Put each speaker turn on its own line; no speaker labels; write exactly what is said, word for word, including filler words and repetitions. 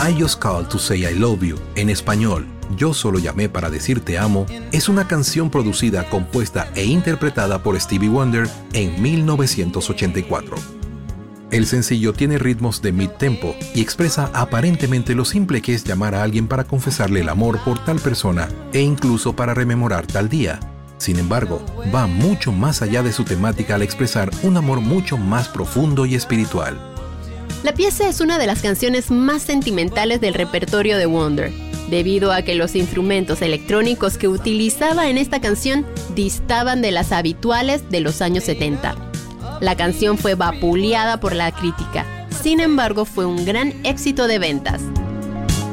I Just Called to Say I Love You, en español, Yo Solo Llamé para Decir Te Amo, es una canción producida, compuesta e interpretada por Stevie Wonder en mil novecientos ochenta y cuatro. El sencillo tiene ritmos de mid-tempo y expresa aparentemente lo simple que es llamar a alguien para confesarle el amor por tal persona e incluso para rememorar tal día. Sin embargo, va mucho más allá de su temática al expresar un amor mucho más profundo y espiritual.
La pieza es una de las canciones más sentimentales del repertorio de Wonder, debido a que los instrumentos electrónicos que utilizaba en esta canción distaban de las habituales de los años setenta. La canción fue vapuleada por la crítica, sin embargo fue un gran éxito de ventas.